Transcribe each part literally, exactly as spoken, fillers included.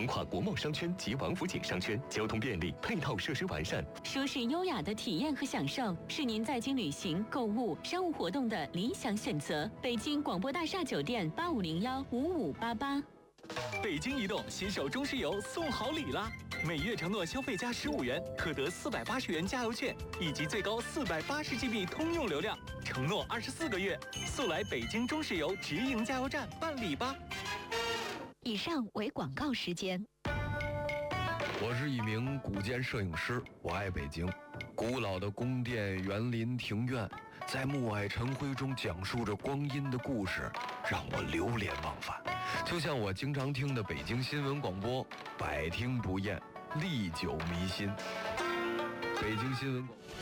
横跨国贸商圈及王府井商圈，交通便利，配套设施完善， 舒适优雅的体验和享受是您在京旅行、购物、商务活动的理想选择。北京广播大厦酒店八五零幺五五八八。 北京移动携手中石油送好礼啦！每月承诺消费加十五元，可得四百八十元加油券以及最高四百八十 G B 通用流量，承诺二十四个月，速来北京中石油直营加油站办理吧。 以上为广告时间。 我是一名古建摄影师，我爱北京。古老的宫殿、园林、庭院，在暮霭晨辉中讲述着光阴的故事，让我流连忘返。就像我经常听的北京新闻广播，百听不厌，历久弥新。北京新闻广播，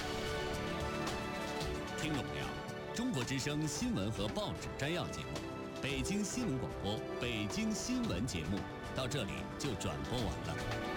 听懂了？中国之声新闻和报纸摘要节目，北京新闻广播，北京新闻节目到这里就转播完了。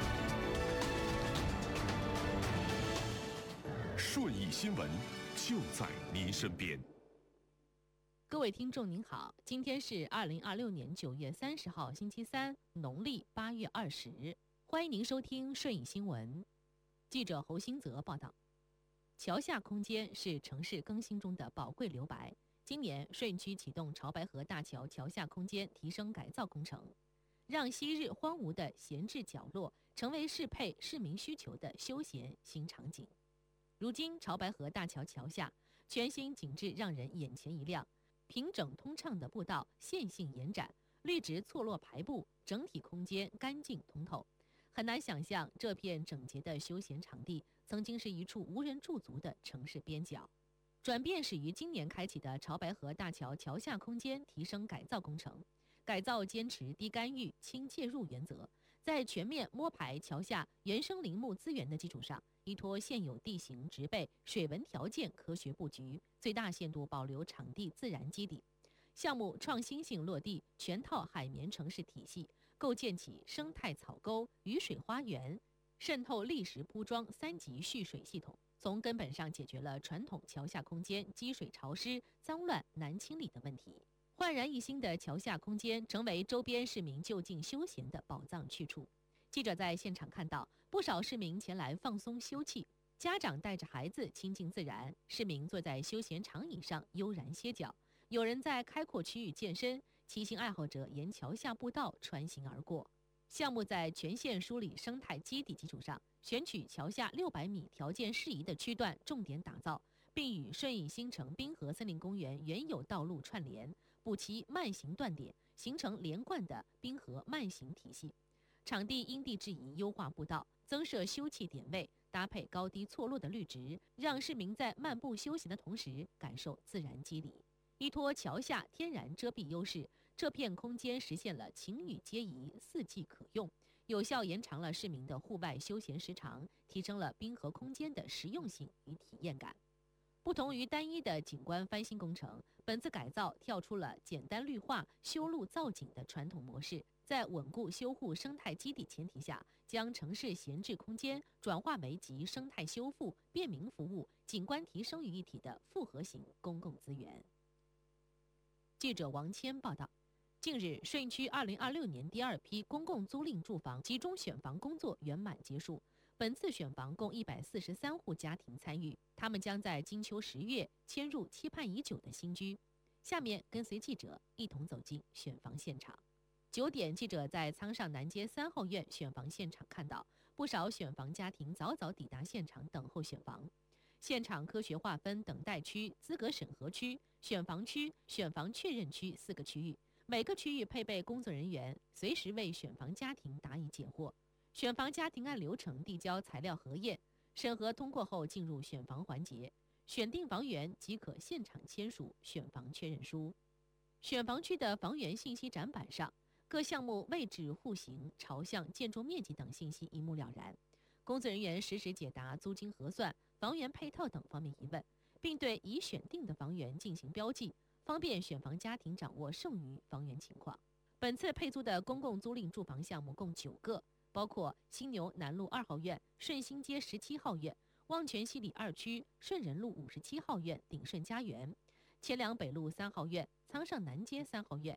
顺义新闻就在您身边。 各位听众您好，今天是二零二六年九月三十号星期三，农历八月二十，欢迎您收听顺义新闻。记者侯新泽报道，桥下空间是城市更新中的宝贵留白。今年顺义区启动潮白河大桥桥下空间提升改造工程，让昔日荒芜的闲置角落成为适配市民需求的休闲新场景。如今潮白河大桥桥下全新景致让人眼前一亮，平整通畅的步道线性延展，绿植错落排布，整体空间干净通透。很难想象这片整洁的休闲场地曾经是一处无人驻足的城市边角。转变始于今年开启的潮白河大桥桥下空间提升改造工程，改造坚持低干预、轻介入原则，在全面摸排桥下原生林木资源的基础上，依托现有地形植被、水文条件科学布局，最大限度保留场地自然基底。项目创新性落地，全套海绵城市体系，构建起生态草沟、雨水花园、渗透砾石铺装三级蓄水系统，从根本上解决了传统桥下空间积水潮湿、脏乱难清理的问题。焕然一新的桥下空间成为周边市民就近休闲的宝藏去处。记者在现场看到不少市民前来放松休憩，家长带着孩子亲近自然，市民坐在休闲长椅上悠然歇脚，有人在开阔区域健身，骑行爱好者沿桥下步道穿行而过。项目在全线梳理生态基底基础上，选取桥下六百米条件适宜的区段重点打造，并与顺义新城滨河森林公园原有道路串联，补齐慢行断点，形成连贯的滨河慢行体系。场地因地制宜优化步道，增设休憩点位，搭配高低错落的绿植，让市民在漫步休息的同时感受自然肌理。依托桥下天然遮蔽优势，这片空间实现了晴雨皆宜、四季可用，有效延长了市民的户外休闲时长，提升了滨河空间的实用性与体验感。不同于单一的景观翻新工程，本次改造跳出了简单绿化、修路造景的传统模式，在稳固修护生态基底前提下，将城市闲置空间转化为集生态修复、便民服务、景观提升于一体的复合型公共资源。记者王谦报道，近日顺义区二零二六年第二批公共租赁住房集中选房工作圆满结束，本次选房共一百四十三户家庭参与，他们将在金秋十月迁入期盼已久的新居。下面跟随记者一同走进选房现场。九点，记者在苍上南街三号院选房现场看到，不少选房家庭早早抵达现场等候选房。现场科学划分等待区、资格审核区、选房区、选房确认区四个区域，每个区域配备工作人员，随时为选房家庭答疑解惑。选房家庭按流程递交材料核验，审核通过后进入选房环节，选定房源即可现场签署选房确认书。选房区的房源信息展板上，各项目位置、户型、朝向、建筑面积等信息一目了然。工作人员实时解答租金核算、房源配套等方面疑问，并对已选定的房源进行标记，方便选房家庭掌握剩余房源情况。本次配租的公共租赁住房项目共九个，包括新牛南路二号院、顺兴街十七号院、望泉西里二区顺仁路五十七号院鼎顺家园、钱粮北路三号院、苍上南街三号院、